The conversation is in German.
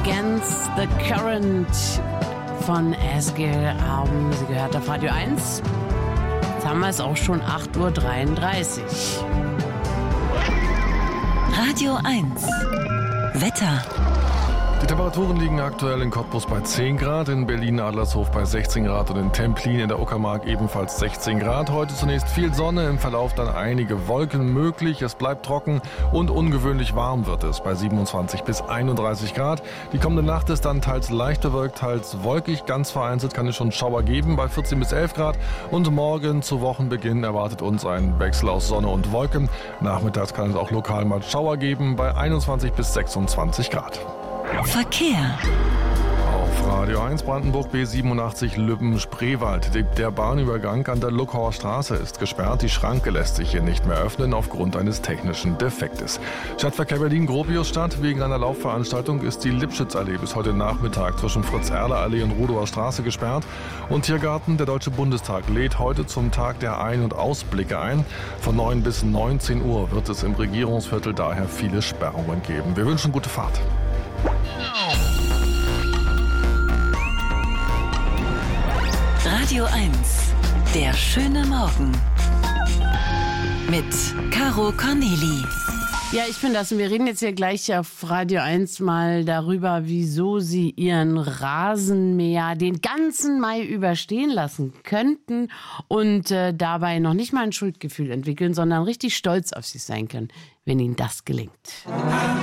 Against the Current von Asgir haben Sie gehört auf Radio 1. Jetzt haben wir es auch schon 8:33 Uhr. Radio 1 Wetter. Die Temperaturen liegen aktuell in Cottbus bei 10 Grad, in Berlin-Adlershof bei 16 Grad und in Templin in der Uckermark ebenfalls 16 Grad. Heute zunächst viel Sonne, im Verlauf dann einige Wolken möglich. Es bleibt trocken und ungewöhnlich warm wird es bei 27 bis 31 Grad. Die kommende Nacht ist dann teils leicht bewölkt, teils wolkig. Ganz vereinzelt kann es schon Schauer geben bei 14 bis 11 Grad. Und morgen zu Wochenbeginn erwartet uns ein Wechsel aus Sonne und Wolken. Nachmittags kann es auch lokal mal Schauer geben bei 21 bis 26 Grad. Verkehr. Auf Radio 1 Brandenburg B87 Lübben-Spreewald. Der Bahnübergang an der Luckauer Straße ist gesperrt. Die Schranke lässt sich hier nicht mehr öffnen aufgrund eines technischen Defektes. Stadtverkehr Berlin-Gropiusstadt. Wegen einer Laufveranstaltung ist die Lipschitz-Allee bis heute Nachmittag zwischen Fritz-Erler-Allee und Rudower Straße gesperrt. Und Tiergarten, der Deutsche Bundestag, lädt heute zum Tag der Ein- und Ausblicke ein. Von 9 bis 19 Uhr wird es im Regierungsviertel daher viele Sperrungen geben. Wir wünschen gute Fahrt. Radio 1, der schöne Morgen. Mit Caro Corneli. Ja, ich bin das und wir reden jetzt hier gleich auf Radio 1 mal darüber, wieso Sie Ihren Rasenmäher den ganzen Mai überstehen lassen könnten und dabei noch nicht mal ein Schuldgefühl entwickeln, sondern richtig stolz auf sich sein können, wenn Ihnen das gelingt.